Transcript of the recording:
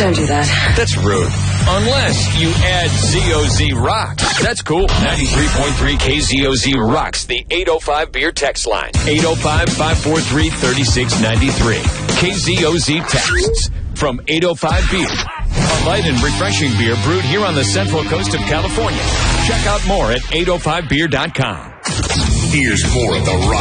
Don't do that. That's rude. Unless you add ZOZ Rocks. That's cool. 93.3 KZOZ Rocks, the 805 beer text line. 805-543-3693. KZOZ texts from 805 Beer. A light and refreshing beer brewed here on the Central Coast of California. Check out more at 805beer.com. Here's more of The Rock.